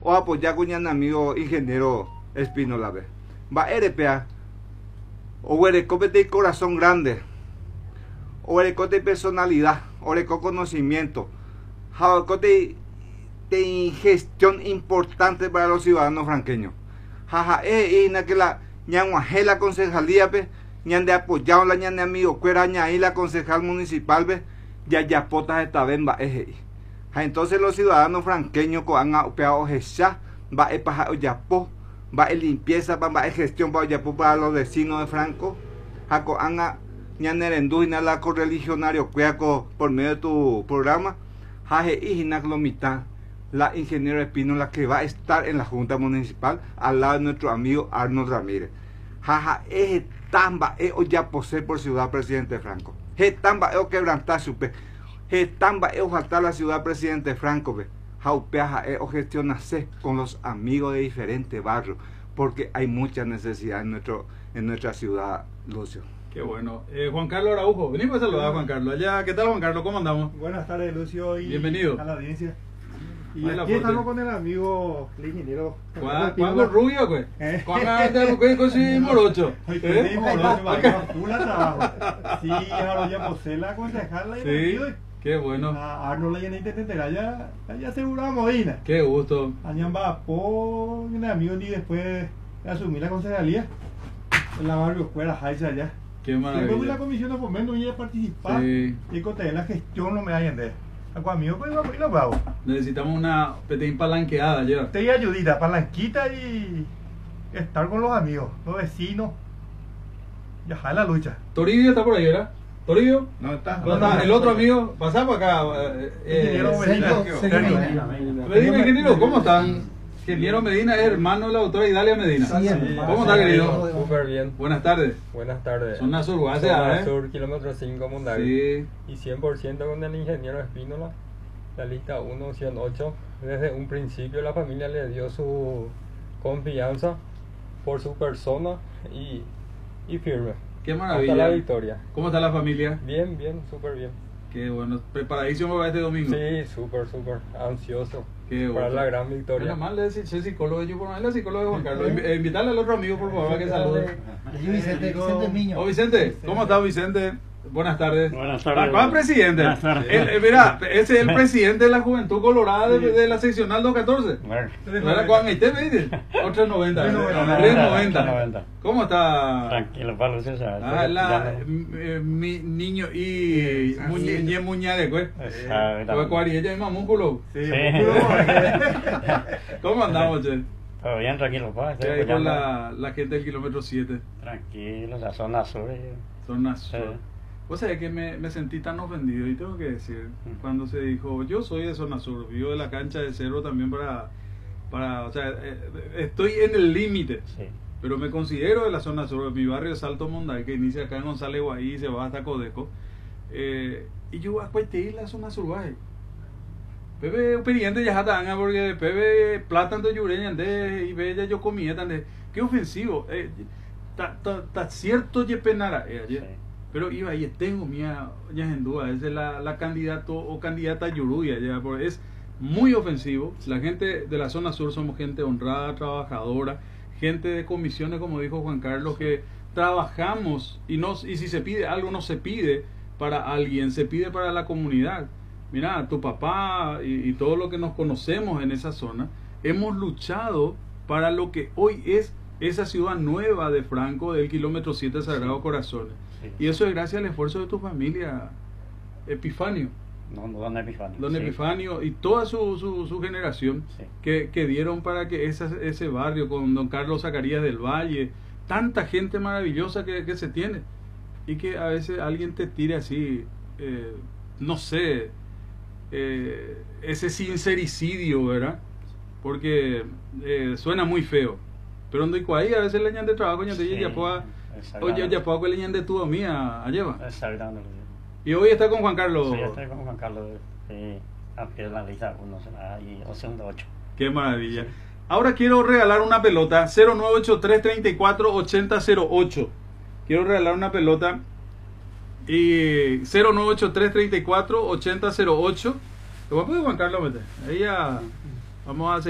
o apoyar con un amigo ingeniero Espínola, va RPA, o erecope de corazón grande, o erecope de personalidad, o erecope conocimiento, de gestión importante para los ciudadanos franqueños. Jaja, que la ñanguajé la concejalía, ñan de apoyado la ñan de amigo, cuera ñaí la concejal municipal, ya potas esta vez va entonces los ciudadanos franqueños han apeado jecha, va paja oyapo, va limpieza, va gestión para oyapo para los vecinos de Franco, jaco anga ñanerendú y la correligionario cueaco por medio de tu programa, jaje y lo mitad. La ingeniera Espínola que va a estar en la Junta Municipal al lado de nuestro amigo Arnold Ramírez. Jaja, es tamba, es ya posee por ciudad presidente Franco. Es tamba, es quebrantar su pe. Es tamba, es faltar la ciudad presidente Franco. Jaupeaja, es gestionarse con los amigos de diferentes barrios, porque hay mucha necesidad en nuestra ciudad, Lucio. Qué bueno. Juan Carlos Araujo, venimos a saludar a Juan Carlos. Allá, ¿qué tal, Juan Carlos? ¿Cómo andamos? Buenas tardes, Lucio, y bienvenido a la audiencia. Y Baila aquí fuerte. estamos con el amigo, el ingeniero. ¿Cuándo rubio, güey? ¿Cuándo con su morocho? Sí, ahora ya posee la concejala y Sí, qué bueno. a Arnold la intentera ya asegurado Modena. Qué gusto. Añamba po, un amigo ni después de asumir la concejalía en la barrio escuela Jaiza allá. Qué Después de la maravilla. comisión de fomento y a participar Sí. y conté la gestión no me da de. A amigo pues vamos y lo hago. Necesitamos una petín palanqueada ya. Te y ayudita, palanquita y estar con los amigos, los vecinos. Ya jala la lucha. Toribio está por ahí, ¿verdad? ¿Toribio? No está. ¿Dónde está? El otro amigo, pasá por acá. Ingeniero Medina. Medina, ingeniero, ¿cómo están? Ingeniero Medina es hermano de la doctora Idalia Medina. ¿Cómo está, querido? Súper bien. Buenas tardes. Buenas tardes. Zona sur, Zona gracias, Sur, kilómetro 5, Mundavi. Sí. Y 100% con el ingeniero Espínola. La lista 1, opción 8. Desde un principio la familia le dio su confianza por su persona y firme. Qué Hasta la maravilla. victoria. ¿Cómo está la familia? Bien, súper bien. Qué bueno. Preparadísimo para este domingo. Sí, súper ansioso. Qué para bueno. la gran victoria. Menos mal de ser psicólogo, yo por más la psicóloga de Juan Carlos. Invitarle al otro amigo, por favor, a que salude. Vicente Miño. Oh, Vicente, ¿cómo estás, Vicente? Buenas tardes. Buenas tardes. ¿Cuál presidente? Buenas tardes. Mira, ese es el presidente de la Juventud Colorada de la seccional 214. Bueno, ¿No era Juan Aité, me dice? 890. 390. ¿Cómo está? tranquilo, Pablo César. Mi niño y muñare, pues. Pues cuarilla y mamúsculo. Sí, Sí. ¿Cómo andamos, che? Todo bien, tranquilo, pa. ¿Qué hay con la gente del kilómetro 7? Tranquilo, la zona sur. Zona Sí. sur. O sea, que me sentí tan ofendido y tengo que decir, cuando se dijo, yo soy de zona sur, vivo de la cancha de Cerro también o sea, estoy en el límite, Sí. pero me considero de la zona sur, mi barrio es Alto Monday, que inicia acá en González Guaí y se va hasta Codeco, y yo voy a cuestionar la zona sur, baje. Pepe operiente ya está, porque Pepe platan de yureña y bella yo comía tan de, qué ofensivo, está cierto ye penara, Sí. pero iba ahí tengo mía ya en duda, es de la candidato o candidata Yuruya, ya porque es muy ofensivo. La gente de la zona sur somos gente honrada, trabajadora, gente de comisiones, como dijo Juan Carlos, que trabajamos y si se pide algo no se pide para alguien, se pide para la comunidad. Mira, tu papá y todo lo que nos conocemos en esa zona, hemos luchado para lo que hoy es esa ciudad nueva de Franco, del kilómetro 7 Sagrado Corazones. Sí. Y eso es gracias al esfuerzo de tu familia, Epifanio. No, don Epifanio. Don Sí. Epifanio y toda su generación Sí. que dieron para que ese barrio con don Carlos Zacarías del Valle, tanta gente maravillosa que se tiene, y que a veces alguien te tire así, no sé, ese sincericidio, ¿verdad? Porque suena muy feo, pero donde ahí a veces le añade trabajo, ya pueda, oye, ya puedo que le añade tu mía a lleva. Exactamente. Y hoy está con Juan Carlos. Sí, estoy con Juan Carlos. A pie de la lista 1 y opción 8. Qué maravilla. Ahora quiero regalar una pelota, 0983-34-8008. Quiero regalar una pelota y 0983-34-8008. ¿Lo va a poder Juan Carlos meter? Ahí ya vamos a